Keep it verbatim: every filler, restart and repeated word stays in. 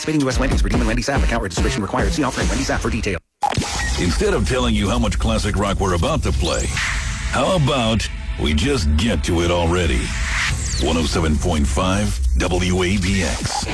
Participating U S Wendy's. Redeem and Wendy's app. Account registration required. See offer at Wendy's app for details. Instead of telling you how much classic rock we're about to play, how about we just get to it already? one oh seven point five W A B X.